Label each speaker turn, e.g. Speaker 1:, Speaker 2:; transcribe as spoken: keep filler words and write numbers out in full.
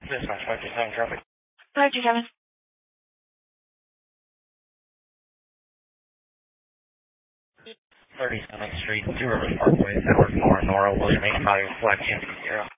Speaker 1: Dispatch five two seven traffic.
Speaker 2: five two seven.
Speaker 1: thirty Summit Street, Two Rivers Parkway, Edward Moore, Nora, William eight five, Flag Yankee Zero.